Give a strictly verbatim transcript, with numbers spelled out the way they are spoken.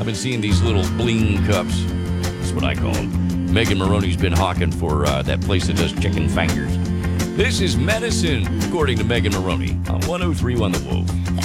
I've been seeing these little bling cups. That's what I call them. Megan Maroney's been hawking for uh, that place that does chicken fingers. This is medicine, according to Megan Maroney, on one oh three one The Wolf.